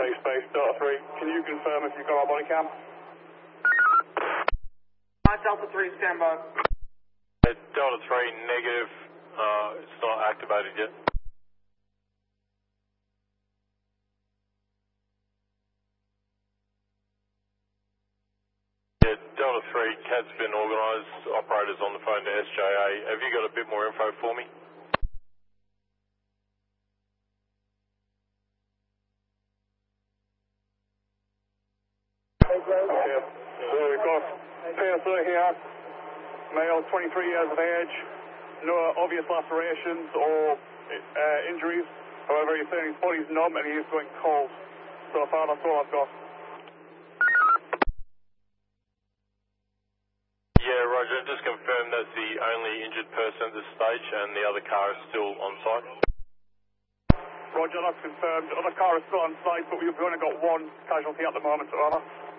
Space, Delta 3. Can you confirm if you've got our body cam? Delta 3, stand by. Delta 3, negative. It's not activated yet. Yeah, Delta 3, CAD's been organised. Operators on the phone to SJA. Have you got a bit more info for me? Yeah. So we've got PSA here, male, 23 years of age, no obvious lacerations or injuries. However, he's saying his body's numb and he is going cold. So far, that's all I've got. Yeah, Roger. Just confirm that's the only injured person at this stage and the other car is still on site. Roger, that's confirmed. The other car is still on site, but we've only got one casualty at the moment, over.